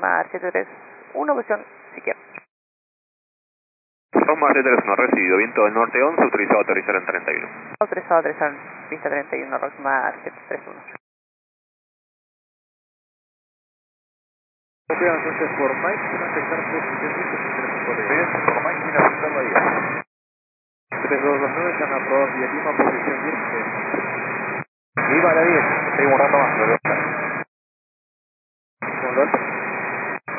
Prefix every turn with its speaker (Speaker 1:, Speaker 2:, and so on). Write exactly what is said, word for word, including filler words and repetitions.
Speaker 1: Rosmar siete tres uno, posición Siquia.
Speaker 2: Rosmar siete tres uno, recibido, viento del norte once, autorizado a aterrizar en treinta y uno.
Speaker 1: Autorizado a aterrizar en pista treinta y uno, Rosmar siete tres uno.
Speaker 3: Copiado entonces por Mike, sin afectar posición diez,
Speaker 2: Bien, por Mike, sin afectar la guía.
Speaker 3: tres dos dos nueve, están aprobados vía Lima, posición diez.
Speaker 2: Lima a la diez, seguimos un rato más,